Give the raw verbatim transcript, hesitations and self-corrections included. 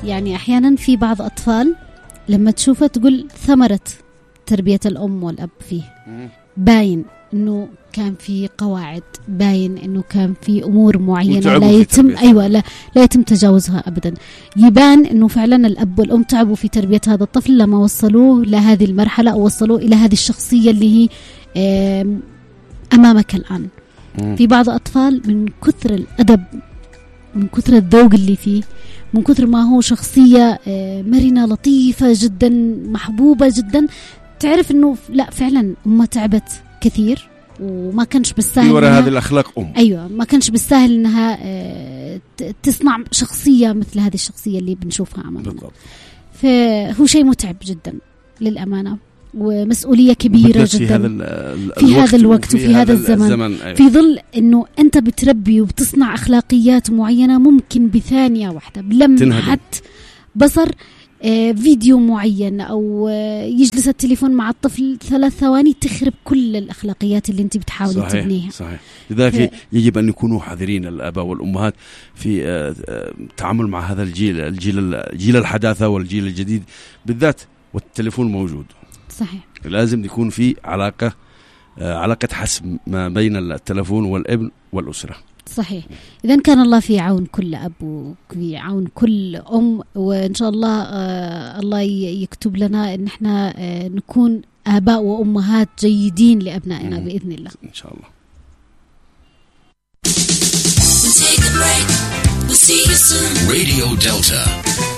يعني أحيانا في بعض أطفال لما تشوفه تقول ثمرة تربية الأم والأب فيه، باين إنه كان في قواعد، باين إنه كان في أمور معينة لا يتم أيوة لا لا يتم تجاوزها أبدا. يبان إنه فعلا الأب والأم تعبوا في تربية هذا الطفل لما وصلوه لهذه المرحلة أو وصلوه إلى هذه الشخصية اللي هي أمامك الآن. في بعض الأطفال من كثر الأدب، من كثر الذوق اللي فيه، من كثر ما هو شخصية مرنة لطيفة جدا محبوبة جدا، تعرف إنه لا فعلا أمه تعبت كثير وما كانش بالسهل وراء هذه الأخلاق أم. أيوة ما كانش بالسهل إنها تصنع شخصية مثل هذه الشخصية اللي بنشوفها أمامنا. فهو شيء متعب جدا للأمانة، ومسؤولية كبيرة جدا في هذا, في هذا الوقت وفي هذا الزمن, الزمن أيوة. في ظل أنه أنت بتربي وبتصنع أخلاقيات معينة ممكن بثانية واحدة بلمحة بصر آه فيديو معين أو آه يجلس التليفون مع الطفل ثلاث ثواني تخرب كل الأخلاقيات اللي أنت بتحاول صحيح تبنيها. صحيح. لذلك يجب أن يكونوا حذرين الآباء والأمهات في آه التعامل مع هذا الجيل الجيل الجيل الحداثة والجيل الجديد بالذات، والتليفون موجود. صحيح. لازم يكون في علاقة آه علاقة حسم ما بين التلفون والابن والأسرة. صحيح. إذن كان الله في عون كل أب وفي عون كل أم، وإن شاء الله آه الله يكتب لنا إن إحنا آه نكون آباء وأمهات جيدين لأبنائنا بإذن الله إن شاء الله. Radio Delta.